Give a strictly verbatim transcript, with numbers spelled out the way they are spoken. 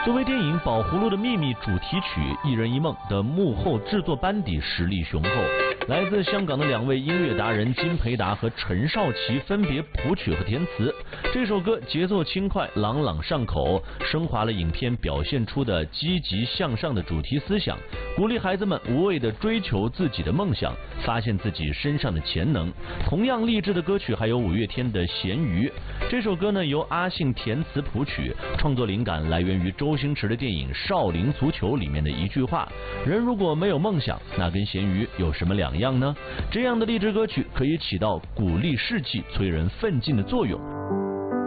作为电影《宝葫芦的秘密》主题曲《一人一梦》的幕后制作班底实力雄厚，来自香港的两位音乐达人金培达和陈少琪分别谱曲和填词。这首歌节奏轻快，朗朗上口，升华了影片表现出的积极向上的主题思想，鼓励孩子们无畏地追求自己的梦想，发现自己身上的潜能。同样励志的歌曲还有五月天的《咸鱼》。这首歌呢由阿信填词谱曲，创作灵感来源于周星驰的电影《少林足球》里面的一句话：人如果没有梦想，那跟咸鱼有什么两样呢？这样的励志歌曲可以起到鼓励士气、催人奋进的作用。